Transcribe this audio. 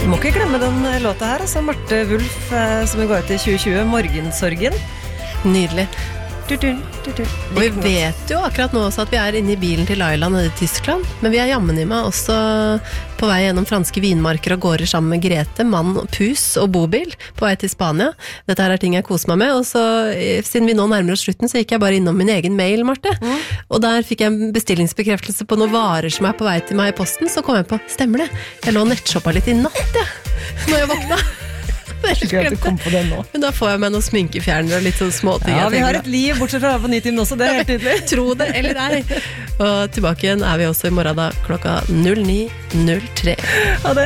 Du må ikke glemme den låta her, altså Marte Wulf, som vi går ut i 2020, Morgensorgen. Nydelig. Og vi vet jo akkurat nå også at vi inne i bilen til Laila nede i Tyskland, men vi jammen i meg også på vei gjennom franske vinmarker og gårder sammen med Grete, mann, pus og bobil på vei til Spania. Dette her ting jeg koser meg med, og så siden vi nå nærmer oss slutten, så gikk jeg bare innom min egen mail, Marte, og der fikk jeg en bestillingsbekreftelse på noen varer som på vei til meg i posten, så kom jeg på, stemmer det? Jeg lå og nettshoppa litt i natt, når jeg våkna. Gøy at du kom på den nå. Men da får jeg med noen sminkefjerner og litt sånn småting. Ja, vi har et liv, bortsett fra på Nitimen også, det helt tydelig. Tro det eller ei. Og tilbake igjen vi også i morgen da, klokka 09:03. Ha det!